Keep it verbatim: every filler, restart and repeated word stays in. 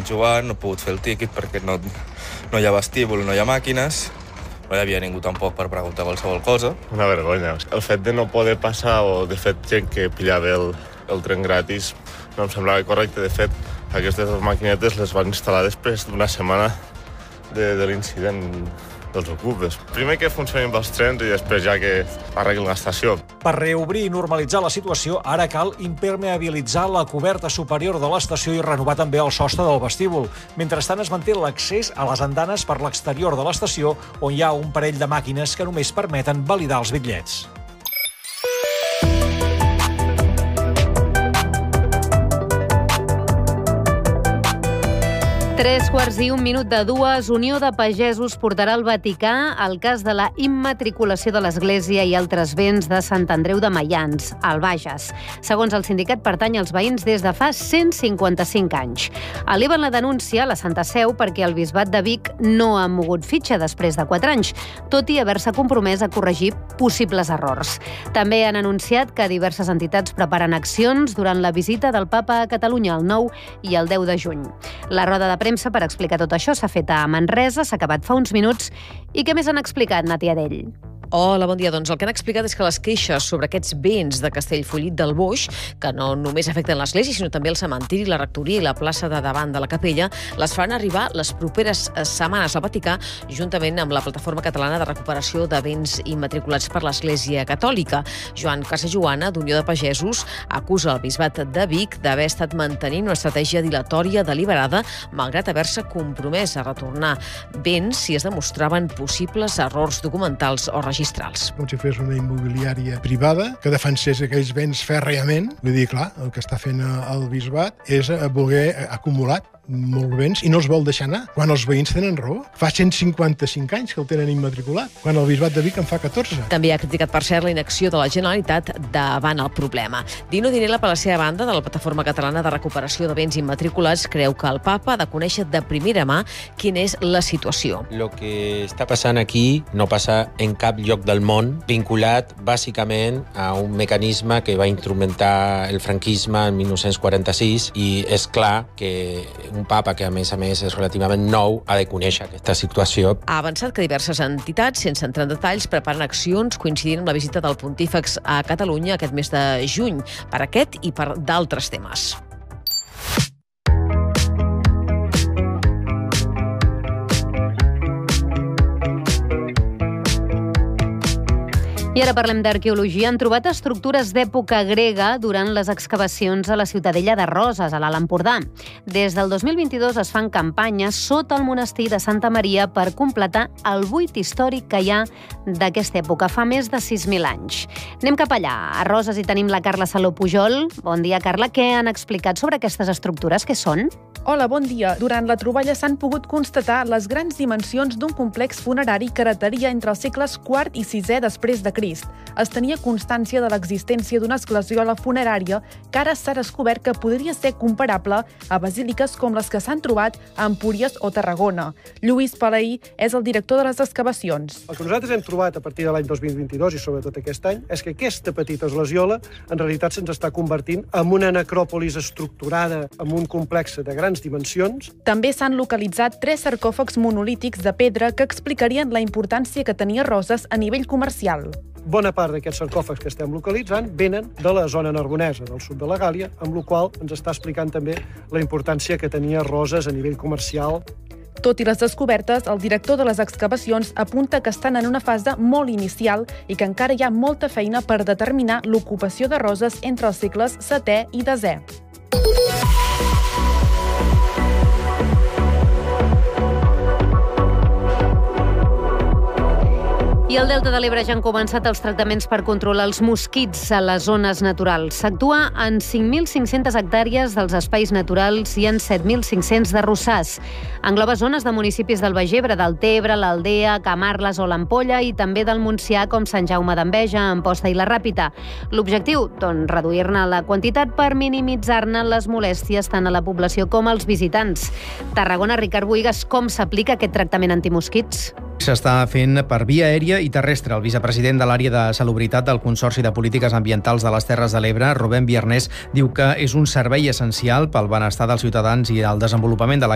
jugar, no he pogut fer el tíquet perquè no, no hi ha vestíbul, no hi ha màquines, no hi havia ningú tampoc per preguntar qualsevol cosa. Una vergonya. El fet de no poder passar, o de fet gent que pillava el, el tren gratis, no em semblava correcte. De fet, aquestes dues maquinetes les van instal·lar després d'una setmana de, de l'incident dels ocupes. Primer que funcionin els trens i després ja que arreglin l'estació. Per reobrir i normalitzar la situació, ara cal impermeabilitzar la coberta superior de l'estació i renovar també el sostre del vestíbul. Mentrestant es manté l'accés a les andanes per l'exterior de l'estació, on hi ha un parell de màquines que només permeten validar els bitllets. Tres quarts i un minut de dues, Unió de Pagesos portarà al Vaticà el cas de la immatriculació de l'Església i altres béns de Sant Andreu de Maians, al Bages. Segons el sindicat, pertany als veïns des de fa cent cinquanta-cinc anys. Eleven la denúncia a la Santa Seu perquè el Bisbat de Vic no ha mogut fitxa després de quatre anys, tot i haver-se compromès a corregir possibles errors. També han anunciat que diverses entitats preparen accions durant la visita del Papa a Catalunya el nou i el deu de juny. La roda de premsa per explicar tot això s'ha fet a Manresa, s'ha acabat fa uns minuts. I què més han explicat, Nàtia Dell? Hola, bon dia. Doncs el que han explicat és que les queixes sobre aquests béns de Castellfollit del Boix, que no només afecten l'església, sinó també el cementiri, la rectoria i la plaça de davant de la capella, les faran arribar les properes setmanes al Vaticà, juntament amb la Plataforma Catalana de Recuperació de Béns Immatriculats per l'Església Catòlica. Joan Casajoana, d'Unió de Pagesos, acusa el Bisbat de Vic d'haver estat mantenint una estratègia dilatòria deliberada, malgrat haver-se compromès a retornar béns si es demostraven possibles errors documentals o registrals. Com si fos una immobiliària privada que defensés aquells béns fèrreament. Vull dir, clar, el que està fent el bisbat és voler acumular molts béns i no els vol deixar anar, quan els veïns tenen raó. Fa cent cinquanta-cinc anys que el tenen immatriculat, quan el Bisbat de Vic en fa catorze. També ha criticat, per cert, la inacció de la Generalitat davant el problema. Dino Dinella, per la seva banda, de la Plataforma Catalana de Recuperació de Béns Immatriculats, creu que el Papa ha de conèixer de primera mà quina és la situació. Lo que està passant aquí no passa en cap lloc del món, vinculat bàsicament a un mecanisme que va instrumentar el franquisme en mil nou-cents quaranta-sis, i és clar que un papa que, a més a més, és relativament nou, ha de conèixer aquesta situació. Ha avançat que diverses entitats, sense entrar en detalls, preparen accions coincidint amb la visita del Pontífex a Catalunya aquest mes de juny, per aquest i per d'altres temes. I ara parlem d'arqueologia. Han trobat estructures d'època grega durant les excavacions a la Ciutadella de Roses, a l'Alt Empordà. Des del dos mil vint-i-dos es fan campanyes sota el monestir de Santa Maria per completar el buit històric que hi ha d'aquesta època, fa més de sis mil anys. Anem cap allà. A Roses hi tenim la Carla Saló Pujol. Bon dia, Carla. Què han explicat sobre aquestes estructures? Què són? Hola, bon dia. Durant la troballa s'han pogut constatar les grans dimensions d'un complex funerari que dataria entre els segles quart i sisè després de Crist. Es tenia constància de l'existència d'una esglesiola funerària que ara s'ha descobert que podria ser comparable a basíliques com les que s'han trobat a Empúries o Tarragona. Lluís Palaí és el director de les excavacions. El que nosaltres hem trobat a partir de l'any dos mil vint-i-dos i sobretot aquest any és que aquesta petita esglesiola en realitat se'ns està convertint en una necròpolis estructurada amb un complex de grans dimensions. També s'han localitzat tres sarcòfags monolítics de pedra que explicarien la importància que tenia Roses a nivell comercial. Bona part d'aquests sarcòfags que estem localitzant venen de la zona narbonesa, del sud de la Gàlia, amb la qual ens està explicant també la importància que tenia Roses a nivell comercial. Tot i les descobertes, el director de les excavacions apunta que estan en una fase molt inicial i que encara hi ha molta feina per determinar l'ocupació de Roses entre els segles setè i desè. I al Delta de l'Ebre ja han començat els tractaments per controlar els mosquits a les zones naturals. S'actua en cinc mil cinc-centes hectàrees dels espais naturals i en set mil cinc-cents de rossars. Engloba zones de municipis del Baix Ebre, del Tebre, l'Aldea, Camarles o l'Ampolla i també del Montsià com Sant Jaume d'Enveja, Amposta i la Ràpita. L'objectiu, doncs, reduir-ne la quantitat per minimitzar-ne les molèsties tant a la població com als visitants. Tarragona, Ricard Bohigas, com s'aplica aquest tractament antimosquits? S'està fent per via aèria i terrestre. El vicepresident de l'àrea de salubritat del Consorci de Polítiques Ambientals de les Terres de l'Ebre, Rubén Biernés, diu que és un servei essencial pel benestar dels ciutadans i el desenvolupament de la